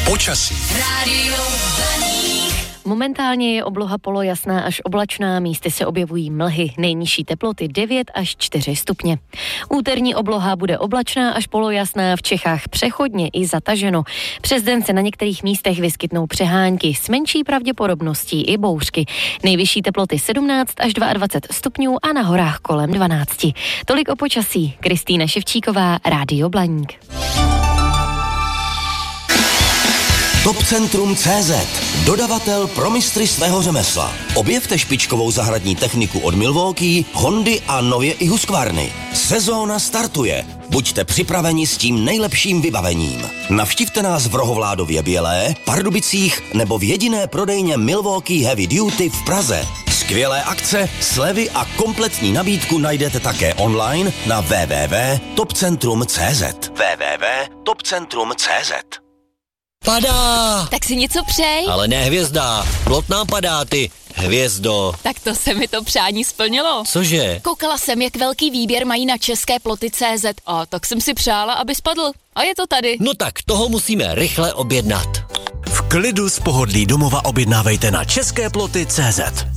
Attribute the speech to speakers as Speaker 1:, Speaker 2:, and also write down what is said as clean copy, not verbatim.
Speaker 1: Počasí.
Speaker 2: Momentálně je obloha polojasná až oblačná, místy se objevují mlhy, nejnižší teploty 9 až 4 stupně. Úterní obloha bude oblačná až polojasná, v Čechách přechodně i zataženo. Přes den se na některých místech vyskytnou přehánky s menší pravděpodobností i bouřky. Nejvyšší teploty 17 až 22 stupňů a na horách kolem 12. Tolik o počasí. Kristýna Ševčíková, Rádio Blaník.
Speaker 3: Topcentrum.cz, dodavatel pro mistry svého řemesla. Objevte špičkovou zahradní techniku od Milwaukee, Hondy a nově i Husqvarny. Sezóna startuje. Buďte připraveni s tím nejlepším vybavením. Navštivte nás v Rohovládově Bělé, Pardubicích nebo v jediné prodejně Milwaukee Heavy Duty v Praze. Skvělé akce, slevy a kompletní nabídku najdete také online na www.topcentrum.cz. www.topcentrum.cz.
Speaker 4: Padá!
Speaker 5: Tak si něco přej.
Speaker 4: Ale ne hvězda, plot nám padá, ty hvězdo.
Speaker 5: Tak to se mi to přání splnilo.
Speaker 4: Cože?
Speaker 5: Koukala jsem, jak velký výběr mají na české ploty.cz a tak jsem si přála, aby spadl. A je to tady.
Speaker 4: No tak toho musíme rychle objednat.
Speaker 1: V klidu z pohodlí domova objednávejte na česképloty.cz.